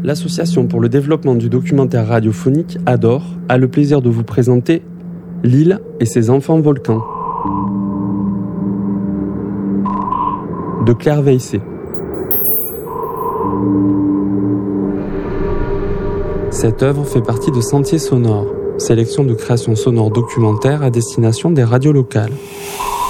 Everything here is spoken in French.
L'association pour le développement du documentaire radiophonique ADOR a le plaisir de vous présenter L'île et ses enfants volcans de Claire Weissé. Cette œuvre fait partie de Sentiers sonores, sélection de créations sonores documentaires à destination des radios locales.